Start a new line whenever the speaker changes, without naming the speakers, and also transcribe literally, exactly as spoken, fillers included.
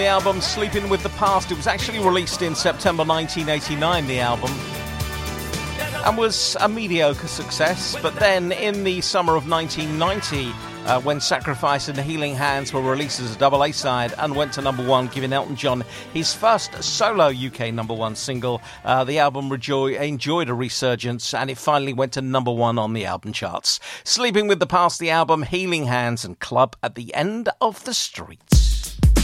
The album Sleeping with the Past, it was actually released in September nineteen eighty-nine, the album, and was a mediocre success. But then in the summer of nineteen ninety, uh, when Sacrifice and Healing Hands were released as a double A-side and went to number one, giving Elton John his first solo U K number one single, uh, the album rejo- enjoyed a resurgence and it finally went to number one on the album charts. Sleeping with the Past, the album, Healing Hands, and Club at the End of the Street.